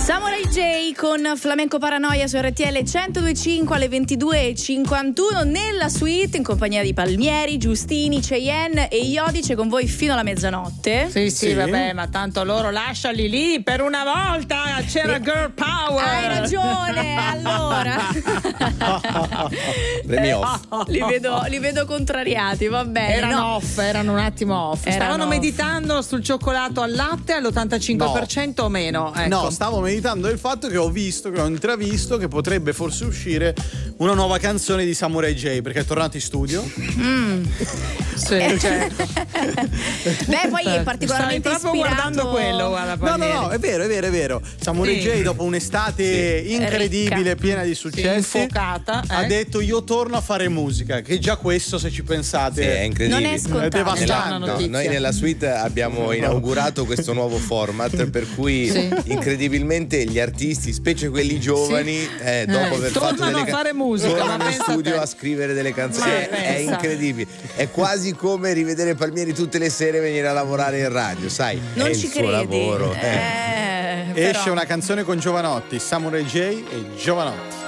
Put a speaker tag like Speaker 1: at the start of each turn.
Speaker 1: Samurai J con Flamenco Paranoia su RTL 102.5 alle 22.51 nella suite in compagnia di Palmieri, Giustini, Cheyenne e Iodice con voi fino alla mezzanotte.
Speaker 2: Sì, vabbè, ma tanto loro lasciali lì per una volta, c'era girl power.
Speaker 1: Hai ragione, allora. Li vedo contrariati, va bene.
Speaker 2: Erano un attimo off. Stavano meditando sul cioccolato al latte all'85% o meno? Ecco.
Speaker 3: No, stavo meditando il fatto che ho intravisto che potrebbe forse uscire una nuova canzone di Samurai J, perché è tornato in studio.
Speaker 2: Sì, certo.
Speaker 1: Beh, poi è particolarmente
Speaker 2: proprio
Speaker 1: ispirato.
Speaker 2: guardando quello, guarda,
Speaker 3: No, è vero. Samurai J, dopo un'estate incredibile, piena di successi,
Speaker 2: infuocata,
Speaker 3: ha detto: io torno a fare musica, che già questo, se ci pensate,
Speaker 4: è incredibile.
Speaker 1: Non è scontato.
Speaker 3: È devastante.
Speaker 4: Noi nella suite abbiamo inaugurato questo nuovo format per cui incredibilmente gli artisti, specie quelli giovani, dopo aver fatto
Speaker 2: tornano a fare musica,
Speaker 4: tornano in studio a scrivere delle canzoni. È incredibile. È quasi come rivedere Palmieri tutte le sere e venire a lavorare in radio, sai?
Speaker 1: Non
Speaker 4: è
Speaker 1: ci
Speaker 4: il suo
Speaker 1: credi.
Speaker 4: lavoro.
Speaker 3: Esce una canzone con Giovanotti, Samurai J e Giovanotti.